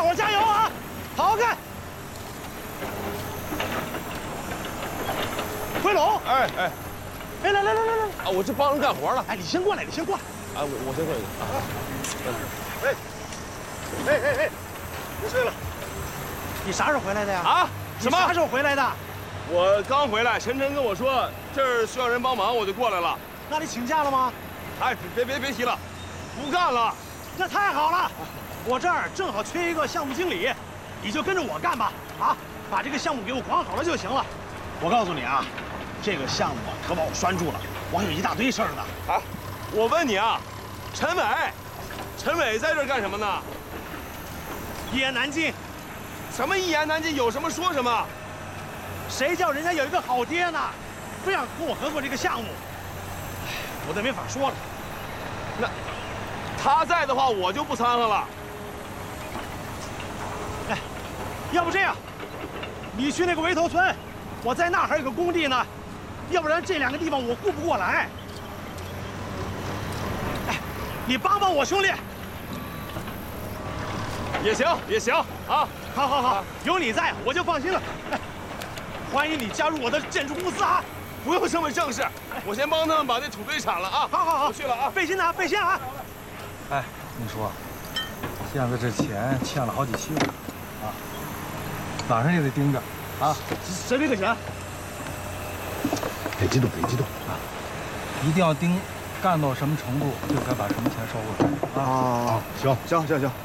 伙加油啊！好好干！回笼！ 哎， 来！ 啊，我这帮人干活了。 哎，你先过来，啊， 我先过去啊。 别睡了。你啥时候回来的呀？ 啊？什么？ 啥时候回来的？ 我刚回来，晨晨跟我说这儿需要人帮忙，我就过来了。 那你请假了吗？ 哎，别提了，不干了。 那太好了，我这儿正好缺一个项目经理，你就跟着我干吧。啊，把这个项目给我管好了就行了。我告诉你啊，这个项目啊可把我拴住了，我还有一大堆事儿呢。 啊，我问你啊，陈伟在这儿干什么呢？ 一言难尽。 什么一言难尽，有什么说什么。 谁叫人家有一个好爹呢？非要跟我合作这个项目，我都没法说了。 那他在的话，我就不掺和了。 哎，要不这样，你去那个围头村，我在那儿还有个工地呢，要不然这两个地方我顾不过来。哎，你帮帮我兄弟。 也行啊！ 好，有你在我就放心了。哎，欢迎你加入我的建筑公司啊！ 不用这么正式，我先帮他们把那土堆铲了啊！ 好， 我去了啊！ 费心啊！ 哎，你说，现在这钱欠了好几期了，啊，晚上也得盯着，啊， 谁没给钱？ 别激动啊！ 一定要盯，干到什么程度就该把什么钱收回来啊！ 行，知道了。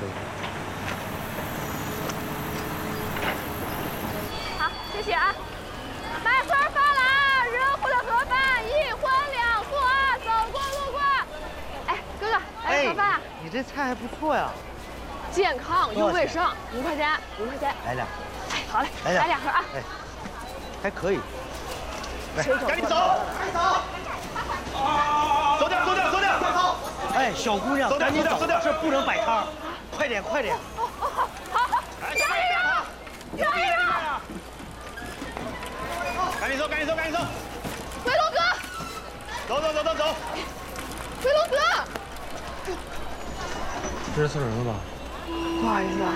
好，谢谢啊。买盒饭了啊！热乎的盒饭，一荤两素啊！走过路过。哎，哥哥，来个盒饭啊！ 你这菜还不错呀， 健康又卫生，5块钱。 来两盒。 哎，好嘞， 来 2盒啊！ 哎，还可以。 赶紧走！走点！哎，小姑娘，赶紧走，这不能摆摊儿，快点！ 好，加油！ 赶紧走！ 回龙哥， 走！ 回龙哥， 这是刺人了吧？ 不好意思啊，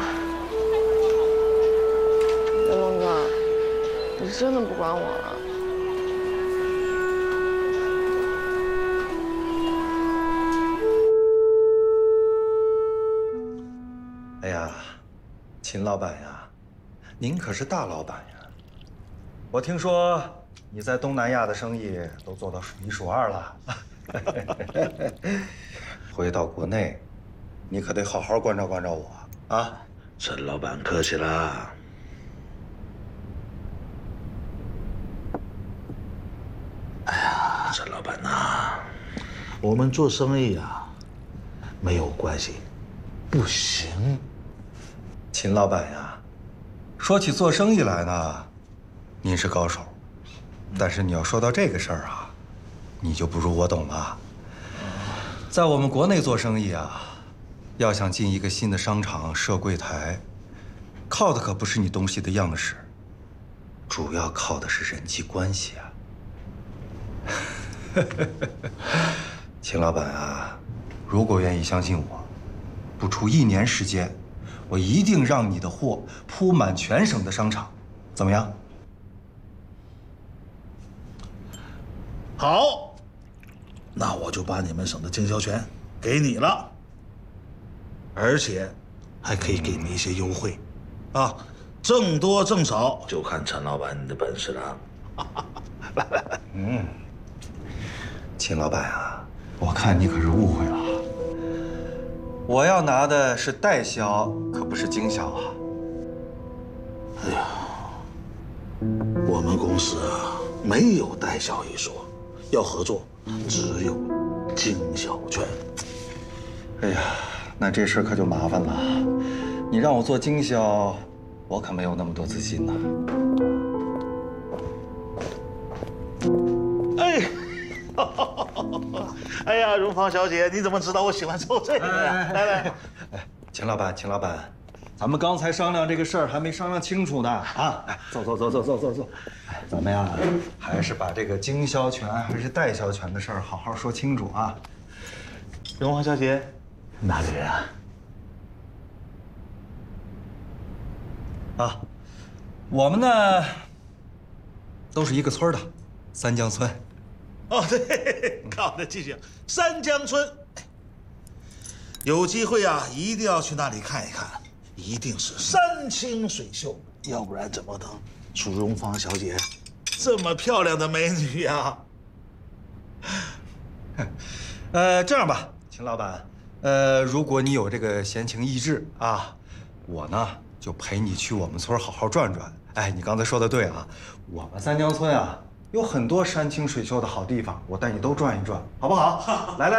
回龙哥，你真的不管我了？ 哎呀，秦老板呀，您可是大老板呀！我听说你在东南亚的生意都做到数1数2了。回到国内，你可得好好关照关照我啊！ 陈老板客气啦。哎呀，陈老板呐，我们做生意啊，没有关系，不行。 秦老板呀，说起做生意来呢，您是高手，但是你要说到这个事儿啊，你就不如我懂了。在我们国内做生意啊，要想进一个新的商场设柜台，靠的可不是你东西的样式，主要靠的是人际关系啊。秦老板啊，如果愿意相信我，不出1年时间，我一定让你的货铺满全省的商场，怎么样？ 好，那我就把你们省的经销权给你了，而且还可以给你一些优惠，啊，挣多挣少就看陈老板你的本事了。来， 秦老板啊，我看你可是误会了，我要拿的是代销，可不是经销啊。 哎呀，我们公司啊没有代销一说，要合作只有经销权。 哎呀，那这事儿可就麻烦了。你让我做经销，我可没有那么多资金呢。 哎呀，荣芳小姐，你怎么知道我喜欢抽这个呀？来， 秦老板，咱们刚才商量这个事儿还没商量清楚呢啊！来，走。咱们呀，还是把这个经销权还是代销权的事儿好好说清楚啊。 荣芳小姐，哪个人啊？ 啊，我们呢都是一个村的，三江村。 哦，对，好的记性，三江村。有机会啊，一定要去那里看一看，一定是山清水秀，要不然怎么能楚荣芳小姐这么漂亮的美女呀？ 这样吧，秦老板，如果你有这个闲情逸致啊，我呢就陪你去我们村好好转转。哎，你刚才说的对啊，我们三江村啊有很多山清水秀的好地方，我带你都转一转，好不好？来。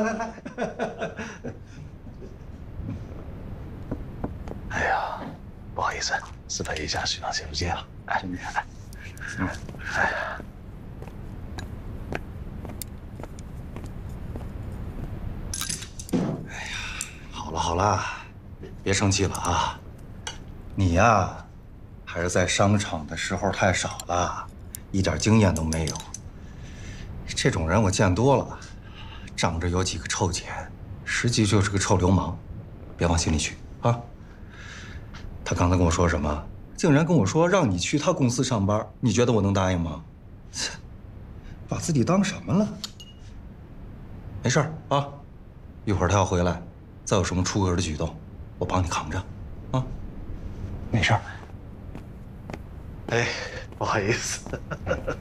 哎呀，不好意思，失陪一下徐长行不见了。哎，哎呀。 好了，别生气了啊！你呀，还是在商场的时候太少了，一点经验都没有。这种人我见多了，仗着有几个臭钱，实际就是个臭流氓，别往心里去啊！他刚才跟我说什么？竟然跟我说让你去他公司上班，你觉得我能答应吗？切，把自己当什么了？没事儿啊，一会儿他要回来。再有什么出格的举动，我帮你扛着，啊，没事儿。 哎，不好意思。